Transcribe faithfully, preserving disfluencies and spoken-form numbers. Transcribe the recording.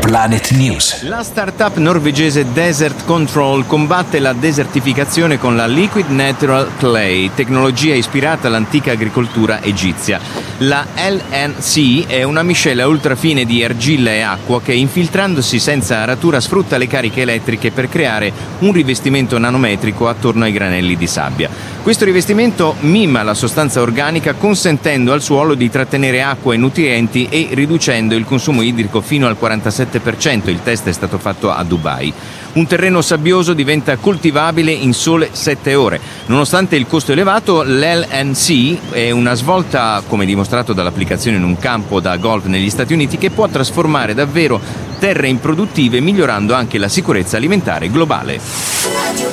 Planet News. La startup norvegese Desert Control combatte la desertificazione con la Liquid Natural Clay, tecnologia ispirata all'antica agricoltura egizia. La L N C è una miscela ultrafine di argilla e acqua che, infiltrandosi senza aratura, sfrutta le cariche elettriche per creare un rivestimento nanometrico attorno ai granelli di sabbia. Questo rivestimento mima la sostanza organica, consentendo al suolo di trattenere acqua e nutrienti e riducendo il consumo idrico fino al quarantasette per cento. Il test è stato fatto a Dubai. Un terreno sabbioso diventa coltivabile in sole sette ore. Nonostante il costo elevato, l'L N C è una svolta, come dimostrato dall'applicazione in un campo da golf negli Stati Uniti, che può trasformare davvero terre improduttive, migliorando anche la sicurezza alimentare globale.